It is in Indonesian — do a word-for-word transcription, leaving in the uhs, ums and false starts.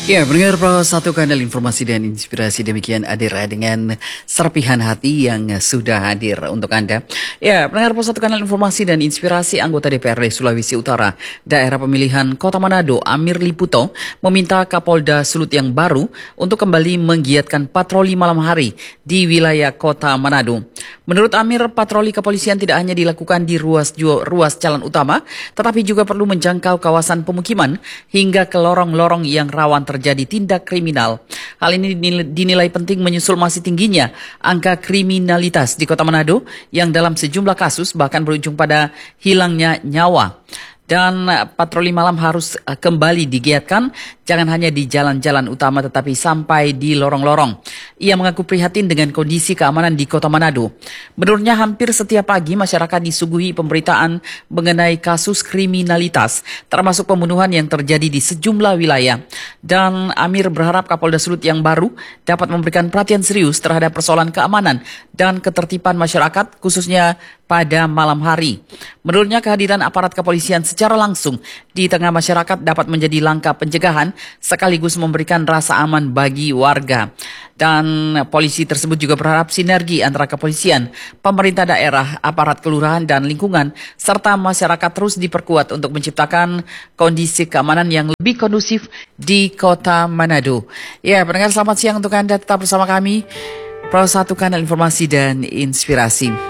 Ya, pendengar Pro satu kanal informasi dan inspirasi demikian hadir dengan serpihan hati yang sudah hadir untuk Anda. Ya, pendengar Pro satu kanal informasi dan inspirasi anggota D P R D Sulawesi Utara, daerah pemilihan Kota Manado, Amir Liputo, meminta Kapolda Sulut yang baru untuk kembali menggiatkan patroli malam hari di wilayah Kota Manado. Menurut Amir, patroli kepolisian tidak hanya dilakukan di ruas ruas jalan utama, tetapi juga perlu menjangkau kawasan pemukiman hingga ke lorong-lorong yang rawan terjadi tindak kriminal. Hal ini dinilai penting menyusul masih tingginya angka kriminalitas di Kota Manado yang dalam sejumlah kasus bahkan berujung pada hilangnya nyawa. Dan patroli malam harus kembali digiatkan, jangan hanya di jalan-jalan utama tetapi sampai di lorong-lorong. Ia mengaku prihatin dengan kondisi keamanan di Kota Manado. Menurutnya hampir setiap pagi masyarakat disuguhi pemberitaan mengenai kasus kriminalitas, termasuk pembunuhan yang terjadi di sejumlah wilayah. Dan Amir berharap Kapolda Sulut yang baru dapat memberikan perhatian serius terhadap persoalan keamanan dan ketertiban masyarakat, khususnya pada malam hari. Menurutnya kehadiran aparat kepolisian secara langsung di tengah masyarakat dapat menjadi langkah pencegahan sekaligus memberikan rasa aman bagi warga. Dan polisi tersebut juga berharap sinergi antara kepolisian, pemerintah daerah, aparat kelurahan dan lingkungan, serta masyarakat terus diperkuat untuk menciptakan kondisi keamanan yang lebih kondusif di Kota Manado. Ya, pendengar selamat siang untuk Anda, tetap bersama kami, Pro satu Kanal Informasi dan Inspirasi.